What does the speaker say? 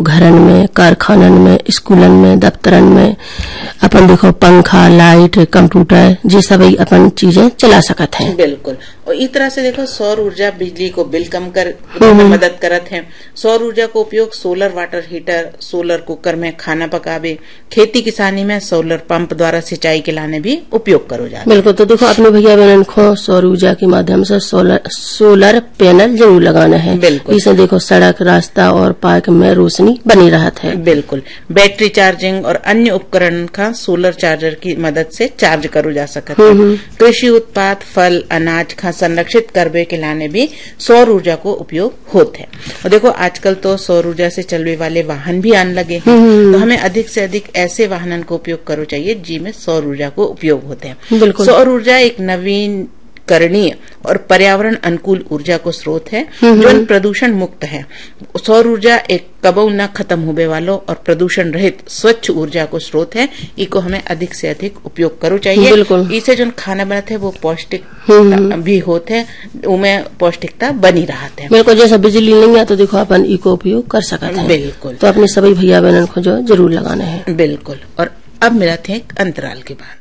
घरन में, कारखानन में, स्कूलन में, दफ्तरन में अपन देखो पंखा, लाइट, कंप्यूटर जी सभी अपन चीजें चला सकत हैं। बिल्कुल। और इस तरह से देखो सौर ऊर्जा बिजली को बिल कम कर में मदद करत है। सौर ऊर्जा को उपयोग solar water heater, solar cooker में खाना पकावे, खेती किसानी में सोलर पंप द्वारा सिंचाई के लाने भी उपयोग करो जाता है। बिल्कुल। तो देखो अपने भैया बहन को सौर ऊर्जा के माध्यम से सोलर पैनल जरूर लगाना है। बिल्कुल। इससे देखो सड़क, रास्ता और पार्क में रोशनी बनी रहत है। बिल्कुल। बैटरी चार्जिंग और अन्य उपकरण का सोलर चार्जर की मदद से चार्ज करो जा सकता है। कृषि उत्पाद, फल, अनाज का संरक्षित करबे के लाने भी सौर ऊर्जा को उपयोग होते हैं। और देखो आजकल तो सौर ऊर्जा से चलने वाले वाहन भी आने लगे हैं, तो हमें अधिक से अधिक ऐसे वाहनों को उपयोग करो चाहिए जिनमें सौर ऊर्जा को उपयोग होते हैं। बिल्कुल। सौर ऊर्जा एक नवीन करणीय और पर्यावरण अनुकूल ऊर्जा को स्रोत है जो प्रदूषण मुक्त है। सौर ऊर्जा एक कबू न खत्म होने वालों और प्रदूषण रहित स्वच्छ ऊर्जा को स्रोत है। इको हमें अधिक से अधिक उपयोग करो चाहिए। बिल्कुल। इसे जो खाना बनाते हैं वो पौष्टिक भी होते हैं, उनमें पौष्टिकता बनी रहते हैं। बिल्कुल। जैसा बिजली नहीं है तो देखो अपन इको उपयोग कर सकते हैं। बिल्कुल। तो अपने सभी भैया बहन को जो जरूर लगाना है। बिल्कुल। और अब मिलते हैं एक अंतराल के बाद।